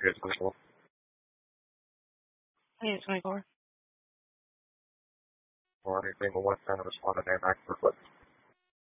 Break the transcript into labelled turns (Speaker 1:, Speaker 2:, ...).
Speaker 1: It's 24.
Speaker 2: Yeah, 24.
Speaker 1: Or anything but one cent of a spot a name act for foot.